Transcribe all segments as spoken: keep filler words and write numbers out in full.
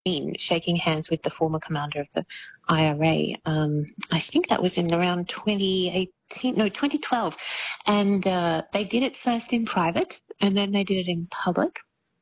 seen shaking hands with the former commander of the I R A. Um, I think that was in around twenty eighteen, no, twenty twelve. And uh, they did it first in private and then they did it in public.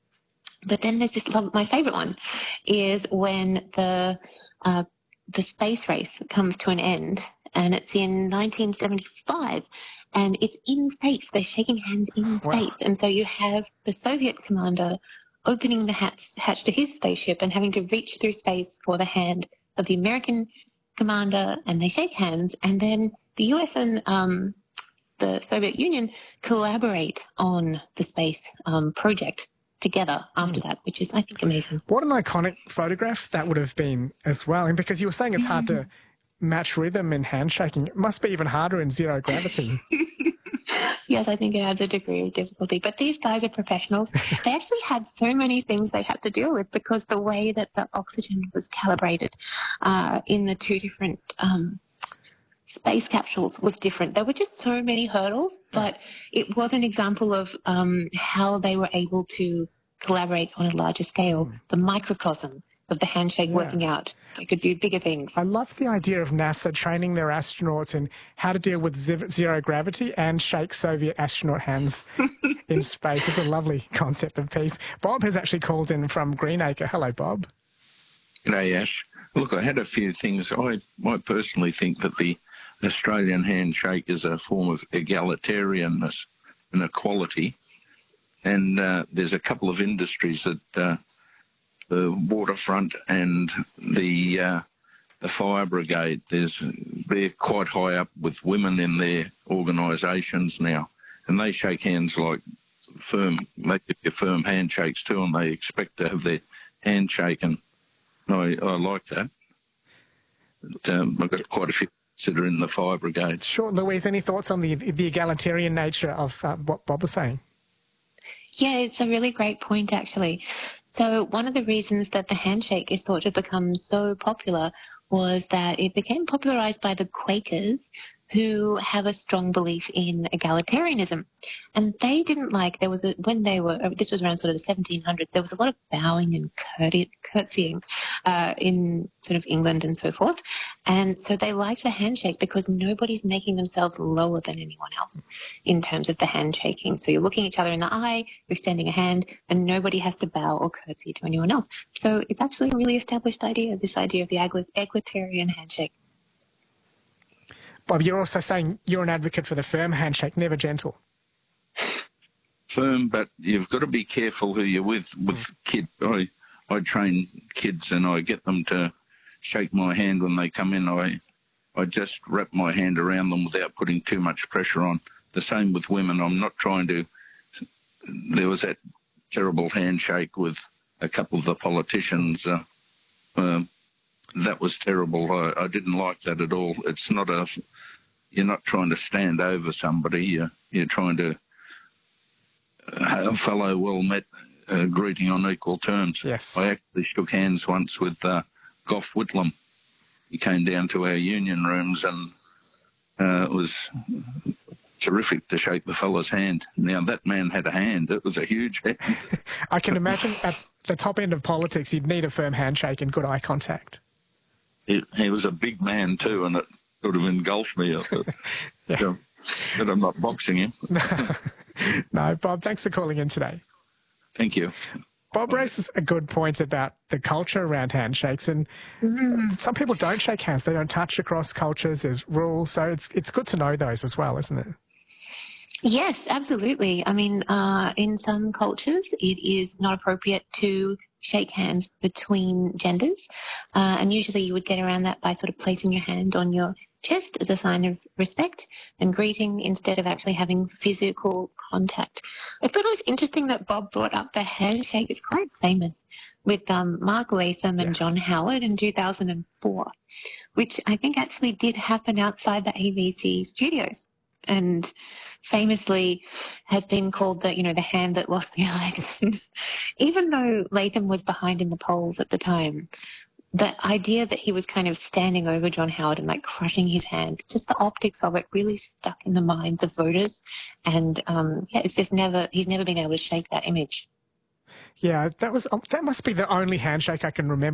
But then there's this, my favourite one is when the uh, the space race comes to an end, and it's in nineteen seventy-five, and it's in space. They're shaking hands in space. Wow. And so you have the Soviet commander opening the hatch, hatch to his spaceship and having to reach through space for the hand of the American commander, and they shake hands. And then the U S and um, the Soviet Union collaborate on the space um, project together after that, which is, I think, amazing. What an iconic photograph that would have been as well. And because you were saying it's hard to match rhythm in handshaking, it must be even harder in zero gravity. Yes, I think it has a degree of difficulty. But these guys are professionals. They actually had so many things they had to deal with because the way that the oxygen was calibrated uh, in the two different um, space capsules was different. There were just so many hurdles, but it was an example of um, how they were able to collaborate on a larger scale, mm. the microcosm of the handshake yeah. working out. They could do bigger things. I love the idea of NASA training their astronauts in how to deal with zero gravity and shake Soviet astronaut hands in space. It's a lovely concept of peace. Bob has actually called in from Greenacre. Hello, Bob. G'day, Ash. Look, I had a few things. I, I personally think that the Australian handshake is a form of egalitarianness and equality. And uh, there's a couple of industries that uh, the waterfront and the uh, the fire brigade, there's they're quite high up with women in their organisations now, and they shake hands like firm, they give you firm handshakes too, and they expect to have their hand shaken. I, I like that. But, um, I've got quite a few that are in the fire brigade. Sure. Louise, any thoughts on the, the egalitarian nature of uh, what Bob was saying? Yeah, it's a really great point, actually. So one of the reasons that the handshake is thought to become so popular was that it became popularized by the Quakers, who have a strong belief in egalitarianism. And they didn't like, there was a, when they were, this was around sort of the seventeen hundreds, there was a lot of bowing and curti- curtsying uh, in sort of England and so forth. And so they liked the handshake because nobody's making themselves lower than anyone else in terms of the handshaking. So you're looking each other in the eye, you're extending a hand, and nobody has to bow or curtsy to anyone else. So it's actually a really established idea, this idea of the egalitarian handshake. Bob, you're also saying you're an advocate for the firm handshake, never gentle. Firm, but you've got to be careful who you're with. With kids, I, I train kids and I get them to shake my hand when they come in. I, I just wrap my hand around them without putting too much pressure on. The same with women. I'm not trying to... There was that terrible handshake with a couple of the politicians. Uh, um, that was terrible. I, I didn't like that at all. It's not a... You're not trying to stand over somebody. You're, you're trying to have a fellow well-met uh, greeting on equal terms. Yes. I actually shook hands once with uh, Gough Whitlam. He came down to our union rooms and uh, it was terrific to shake the fellow's hand. Now, that man had a hand. It was a huge hand. I can imagine at the top end of politics, you'd need a firm handshake and good eye contact. He, he was a big man too, and it sort of engulfed me. yeah. so, but I'm not boxing him. No, Bob, thanks for calling in today. Thank you. Bob raises a good point about the culture around handshakes, and mm. some people don't shake hands. They don't touch across cultures. There's rules, so it's it's good to know those as well, isn't it? Yes, absolutely. I mean, uh, in some cultures, it is not appropriate to shake hands between genders, uh, and usually you would get around that by sort of placing your hand on your chest as a sign of respect and greeting instead of actually having physical contact. I thought it was interesting that Bob brought up the handshake. It's quite famous with um, Mark Latham and yeah. John Howard in two thousand four, which I think actually did happen outside the A B C studios, and famously has been called the, you know, the hand that lost the election. Even though Latham was behind in the polls at the time, the idea that he was kind of standing over John Howard and like crushing his hand, just the optics of it really stuck in the minds of voters. And um, yeah, it's just never, he's never been able to shake that image. Yeah, that was, that must be the only handshake I can remember.